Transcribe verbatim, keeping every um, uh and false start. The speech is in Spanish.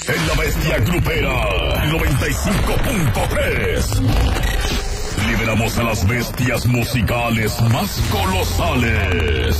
En la bestia grupera noventa y cinco punto tres. Liberamos a las bestias musicales más colosales.